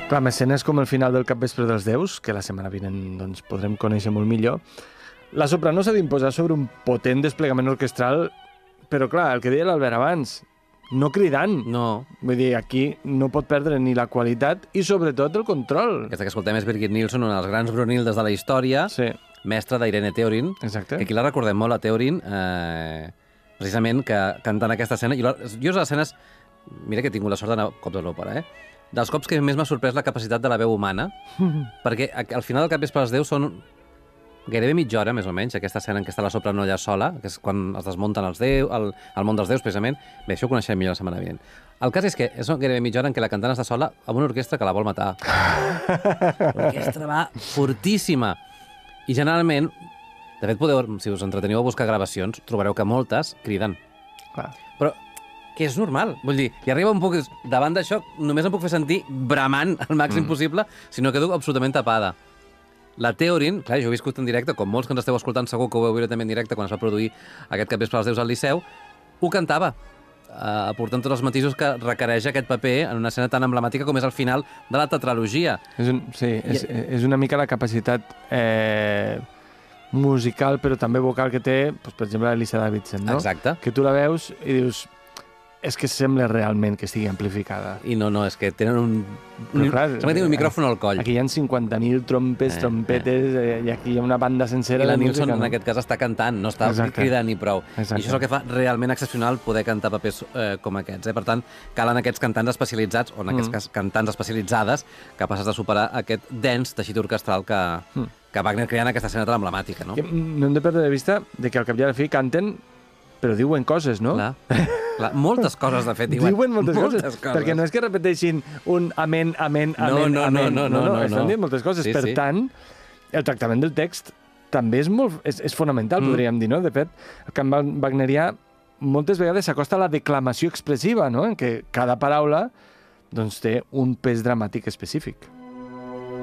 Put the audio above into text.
Clar, amb escenes com el final del Capvespre dels Déus, que la setmana vinent doncs, podrem conèixer molt millor, la soprano s'ha d'imposar sobre un potent desplegament orquestral, però clar, el que deia l'Albert abans, no cridant. No. Vull dir, aquí no pot perdre ni la qualitat i sobretot el control. Aquesta que escoltem és Birgit Nilsson, una dels grans Brunildes de la història, Sí, mestra d'Irene Theorin, exacte. que aquí la recordem molt, a Theorin, precisament que cantant aquesta escena. Jo les escenes, mira que he tingut la sort d'anar cops a l'òpera, dels cops que més m'ha sorprès la capacitat de la veu humana, perquè al final del Capvespre dels Déus són gairebé mitja hora, més o menys, aquesta escena en què està la soprano allà sola, que és quan es desmunten els déus, el món dels déus, precisament. Bé, això ho coneixem millor la setmana vinent. El cas és que és gairebé mitja hora en què la cantant està sola amb una orquestra que la vol matar. L'orquestra va fortíssima. I generalment, de fet, si us entreteniu a buscar gravacions, trobareu que moltes criden. Clar. Però que és normal. Vull dir, i arriba un poc... Davant d'això, només em puc fer sentir bramant al màxim possible, sinó que quedo absolutament tapada. La Theorin, clar, jo ho he viscut en directe, com molts que ens esteu escoltant segur que ho veu també en directe quan es va produir aquest Capvespre dels Déus al Liceu, ho cantava, aportant tots els matisos que requereix aquest paper en una escena tan emblemàtica com és el final de la tetralogia. És una mica la capacitat musical, però també vocal que té, doncs, per exemple, l'Elisa Davidson, no? Exacte. Que tu la veus i dius, és que sembla realment que estigui amplificada. I no, és que tenen Però clar, sembla que tenen un micròfon al coll. Aquí hi ha 50.000 trompetes, i aquí hi ha una banda sencera I la de Nilsson, música. en aquest cas, està cantant, no està cridant ni prou. Exacte. I això és el que fa realment excepcional poder cantar papers com aquests. Per tant, calen aquests cantants especialitzats, o en aquest cas cantants especialitzades, capaces de superar aquest dens teixit orquestral que Wagner crea en aquesta escena tan emblemàtica. No hem de perdre de vista que al cap i a la fi canten, però diuen coses, no? Clar, moltes coses, de fet, diuen. Diuen moltes coses, perquè no és que repeteixin un amén, amén, amén, amén. No, estan dient moltes coses. Per tant, el tractament del text també és fonamental, podríem dir, no? De fet, el cant wagnerià moltes vegades s'acosta a la declamació expressiva, no? En què cada paraula doncs, té un pes dramàtic específic.